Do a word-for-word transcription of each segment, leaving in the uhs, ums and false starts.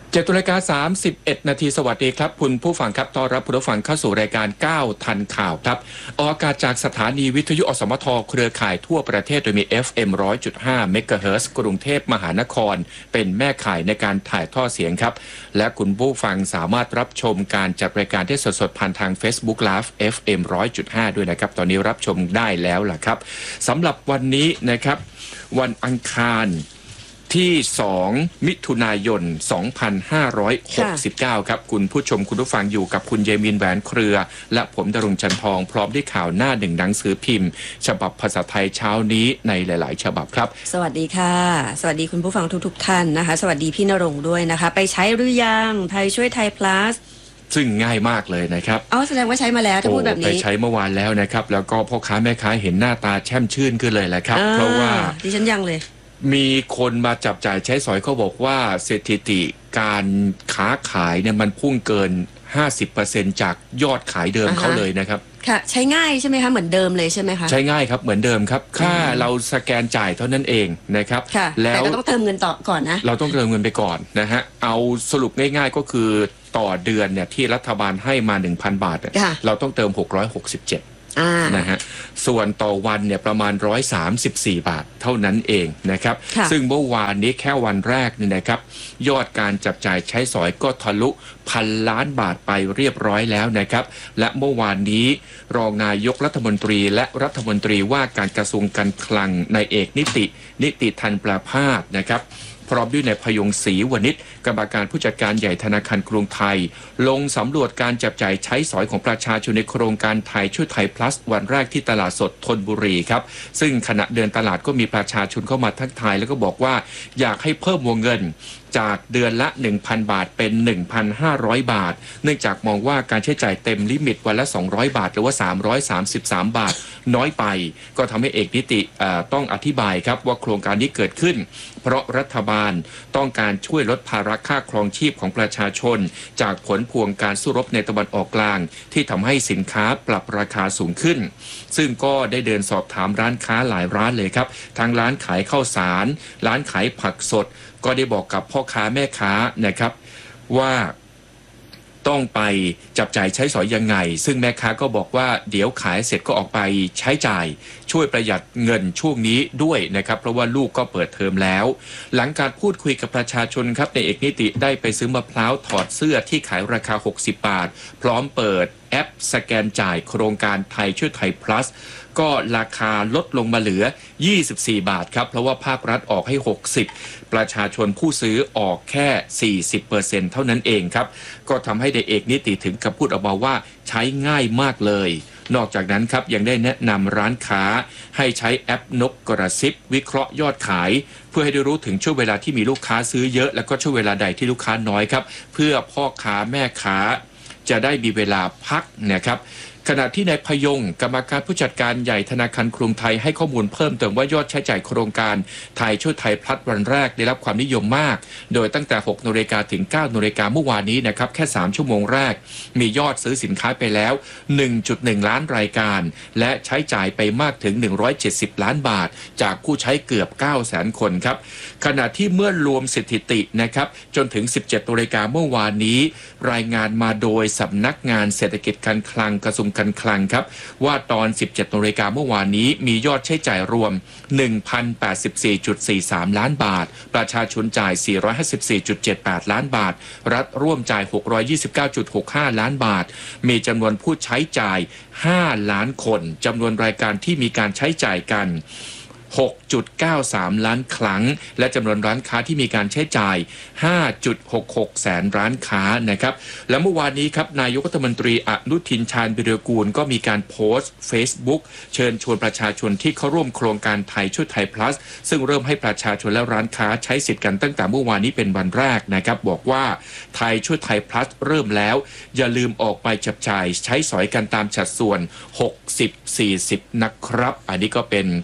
เจ็ดนาฬิกาสามสิบเอ็ดนาทีสวัสดีครับคุณผู้ฟังครับต้อนรับผู้ฟังเข้าสู่รายการเก้าทันข่าวครับออกอากาศจากสถานีวิทยุอสมทเครือข่ายทั่วประเทศโดยมี เอฟ เอ็ม หนึ่งร้อยจุดห้า เมกะเฮิรตซ์กรุงเทพมหานครเป็นแม่ข่ายในการถ่ายทอดเสียงครับและคุณผู้ฟังสามารถรับชมการจัดรายการที่สดๆผ่านทาง Facebook Live เอฟ เอ็ม หนึ่งร้อยจุดห้า ด้วยนะครับตอนนี้รับชมได้แล้วล่ะครับสำหรับวันนี้นะครับวันอังคารที่สองมิถุนายนสองพันห้าร้อยหกสิบเก้าครับคุณผู้ชมคุณผู้ฟังอยู่กับคุณเยมินแหวนเครือและผมดรุงจันทองพร้อมด้วยข่าวหน้าหนึ่งหนังสือพิมพ์ฉบับภาษาไทยเช้านี้ในหลายๆฉบับครับสวัสดีค่ะสวัสดีคุณผู้ฟังทุกๆท่านนะคะสวัสดีพี่ณรงค์ด้วยนะคะไปใช้หรือยังไทยช่วยไทย plus ซึ่งง่ายมากเลยนะครับอ๋อแสดงว่าใช้มาแล้วถ้าพูดแบบนี้ไปใช้เมื่อวานแล้วนะครับแล้วก็พ่อค้าแม่ค้าเห็นหน้าตาแช่มชื่นขึ้นเลยแหละครับเพราะว่าดิฉันยังเลยมีคนมาจับจ่ายใช้สอยเขาบอกว่าสถิติการค้าขายเนี่ยมันพุ่งเกิน ห้าสิบเปอร์เซ็นต์ จากยอดขายเดิม uh-huh. เขาเลยนะครับค่ะใช้ง่ายใช่ไหมคะเหมือนเดิมเลยใช่ไหมคะใช้ง่ายครับเหมือนเดิมครับค่าเราสแกนจ่ายเท่านั้นเองนะครับแล้วแต่ก็ต้องเติมเงินต่อก่อนนะเราต้องเติมเงินไปก่อนนะฮะเอาสรุปง่ายๆก็คือต่อเดือนเนี่ยที่รัฐบาลให้มา หนึ่งพัน บาทเราต้องเติมหกร้อยหกสิบเจ็ดนะฮะส่วนต่อวันเนี่ยประมาณหนึ่งร้อยสามสิบสี่บาทเท่านั้นเองนะครับซึ่งเมื่อวานนี้แค่วันแรกนี่นะครับยอดการจับจ่ายใช้สอยก็ทะลุพันล้านบาทไปเรียบร้อยแล้วนะครับและเมื่อวานนี้รองนายกรัฐมนตรีและรัฐมนตรีว่าการกระทรวงการคลังนายเอกนิตินิติธันประภาสนะครับพร้อมด้วยนายพยงศรีวณิชกรรมการผู้จัดการใหญ่ธนาคารกรุงไทยลงสำรวจการจับจ่ายใช้สอยของประชาชนในโครงการไทยช่วยไทย plus วันแรกที่ตลาดสดธนบุรีครับซึ่งขณะเดินตลาดก็มีประชาชนเข้ามาทักทายแล้วก็บอกว่าอยากให้เพิ่มวงเงินจากเดือนละ หนึ่งพัน บาทเป็น หนึ่งพันห้าร้อย บาทเนื่องจากมองว่าการใช้จ่ายเต็มลิมิตวันละสองร้อยบาทหรือว่าสามร้อยสามสิบสามบาทน้อยไปก็ทำให้เอกนิติต้องอธิบายครับว่าโครงการนี้เกิดขึ้นเพราะรัฐบาลต้องการช่วยลดภาระค่าครองชีพของประชาชนจากผลพวงการสู้รบในตะวันออกกลางที่ทำให้สินค้าปรับราคาสูงขึ้นซึ่งก็ได้เดินสอบถามร้านค้าหลายร้านเลยครับทั้งร้านขายข้าวสารร้านขายผักสดก็ได้บอกกับพ่อค้าแม่ค้านะครับว่าต้องไปจับจ่ายใช้สอยยังไงซึ่งแม่ค้าก็บอกว่าเดี๋ยวขายเสร็จก็ออกไปใช้จ่ายช่วยประหยัดเงินช่วงนี้ด้วยนะครับเพราะว่าลูกก็เปิดเทอมแล้วหลังการพูดคุยกับประชาชนครับในเอกนิติได้ไปซื้อมะพร้าวถอดเสื้อที่ขายราคาหกสิบบาทพร้อมเปิดแอปสแกนจ่ายโครงการไทยช่วยไทย plus ก็ราคาลดลงมาเหลือยี่สิบสี่บาทครับเพราะว่าภาครัฐออกให้หกสิบประชาชนผู้ซื้อออกแค่ สี่สิบเปอร์เซ็นต์ เท่านั้นเองครับก็ทำให้เอกนิติถึงกับพูดออกมาว่าใช้ง่ายมากเลยนอกจากนั้นครับยังได้แนะนำร้านค้าให้ใช้แอปนกกระซิบวิเคราะห์ยอดขายเพื่อให้ได้รู้ถึงช่วงเวลาที่มีลูกค้าซื้อเยอะแล้วก็ช่วงเวลาใดที่ลูกค้าน้อยครับเพื่อพ่อค้าแม่ค้าจะได้มีเวลาพักนะครับขณะที่นายพยงกรรมการผู้จัดการใหญ่ธนาคารกรุงไทยให้ข้อมูลเพิ่มเติมว่ายอดใช้จ่ายโครงการไทยช่วยไทย plus วันแรกได้รับความนิยมมากโดยตั้งแต่ หกนาฬิกาถึง เก้านาฬิกาเมื่อวานนี้นะครับแค่สามชั่วโมงแรกมียอดซื้อสินค้าไปแล้ว หนึ่งจุดหนึ่ง ล้านรายการและใช้จ่ายไปมากถึงหนึ่งร้อยเจ็ดสิบล้านบาทจากผู้ใช้เกือบ เก้าแสนคนครับขณะที่เมื่อรวมสถิตินะครับจนถึง สิบเจ็ดนาฬิกาเมื่อวานนี้รายงานมาโดยสำนักงานเศรษฐกิจการคลังกระทรวงการคลังครับว่าตอน สิบเจ็ดนาฬิกาเมื่อวานนี้มียอดใช้จ่ายรวม หนึ่งพันแปดสิบสี่จุดสี่สาม ล้านบาทประชาชนจ่าย สี่ร้อยห้าสิบสี่จุดเจ็ดแปด ล้านบาทรัฐร่วมจ่าย หกร้อยยี่สิบเก้าจุดหกห้า ล้านบาทมีจำนวนผู้ใช้จ่าย ห้า ล้านคนจำนวนรายการที่มีการใช้จ่ายกันหกจุดเก้าสาม ล้านครั้งและจำนวนร้านค้าที่มีการใช้จ่าย ห้าจุดหกหก แสนร้านค้านะครับและเมื่อวานนี้ครับนายกรัฐมนตรีอนุทินชาญวิรากูลก็มีการโพสต์ Facebook เชิญชวนประชาชนที่เข้าร่วมโครงการไทยช่วยไทย plus ซึ่งเริ่มให้ประชาชนและร้านค้าใช้สิทธิ์กันตั้งแต่เมื่อวานนี้เป็นวันแรกนะครับบอกว่าไทยช่วยไทย plus เริ่มแล้วอย่าลืมออกไปจับจ่ายใช้สอยกันตามสัดส่วน หกสิบ สี่สิบ นะครับอันนี้ก็เป็น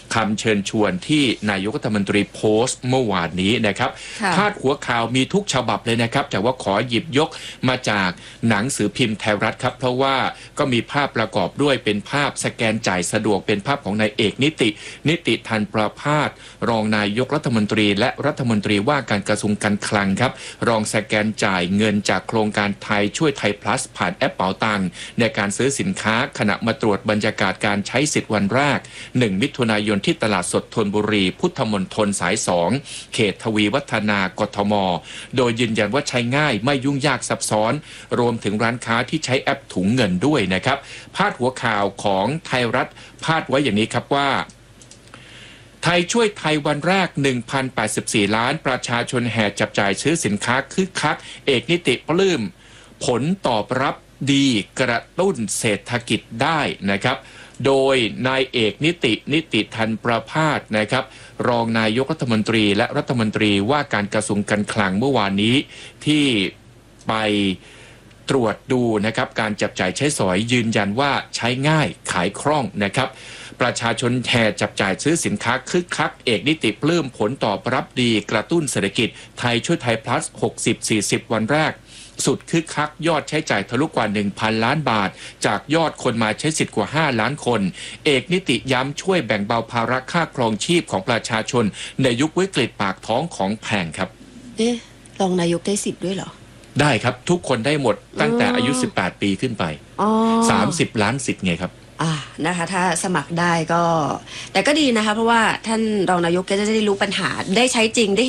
คำเชิญชวนที่นายกรัฐมนตรีโพสต์เมื่อวานนี้นะครับพาดหัวข่าวมีทุกฉบับเลยนะครับแต่ว่าขอหยิบยกมาจากหนังสือพิมพ์ไทยรัฐครับเพราะว่าก็มีภาพประกอบด้วยเป็นภาพสแกนจ่ายสะดวกเป็นภาพของนายเอกนิตินิติทันประภาสรองนายกรัฐมนตรีและรัฐมนตรีว่าการกระทรวงการคลังครับรองสแกนจ่ายเงินจากโครงการไทยช่วยไทยพลัสผ่านแอปเป๋าตังค์ในการซื้อสินค้าขณะมาตรวจบรรยากาศการใช้สิทธิ์วันแรกหนึ่งมิถุนายนที่ตลาดสดธนบุรีพุทธมณฑลสายสองเขตทวีวัฒนากทมโดยยืนยันว่าใช้ง่ายไม่ยุ่งยากซับซ้อนรวมถึงร้านค้าที่ใช้แอปถุงเงินด้วยนะครับพาดหัวข่าวของไทยรัฐพาดไว้อย่างนี้ครับว่าไทยช่วยไทยวันแรก หนึ่งพันแปดสิบสี่ ล้านประชาชนแห่จับจ่ายซื้อสินค้าคึกคักเอกนิติปลื้มผลตอบรับดีกระตุ้นเศรษฐกิจได้นะครับโดยนายเอกนิตินิติทันประภาสนะครับรองนายกรัฐมนตรีและรัฐมนตรีว่าการกระทรวงการคลังเมื่อวานนี้ที่ไปตรวจดูนะครับการจับจ่ายใช้สอยยืนยันว่าใช้ง่ายขายคล่องนะครับประชาชนแห่จับจ่ายซื้อสินค้าคึกคักเอกนิติปลื้มผลตอบรับดีกระตุ้นเศรษฐกิจไทยช่วยไทยพลัส หกสิบ สี่สิบ วันแรกสุดคึกคักยอดใช้จ่ายทะลุกว่า หนึ่งพัน ล้านบาทจากยอดคนมาใช้สิทธิ์กว่าห้าล้านคนเอกนิติย้ำช่วยแบ่งเบาภาระค่าครองชีพของประชาชนในยุควิกฤตปากท้องของแพงครับเอ๊ะรองนายกได้สิทธิ์ด้วยเหรอได้ครับทุกคนได้หมดตั้งแต่อายุสิบแปดปีขึ้นไปสามสิบล้านสิทธิ์ไงครับอ่านะคะถ้าสมัครได้ก็แต่ก็ดีนะคะเพราะว่าท่านรองนายกก็จะได้รู้ปัญหาได้ใช้จริงได้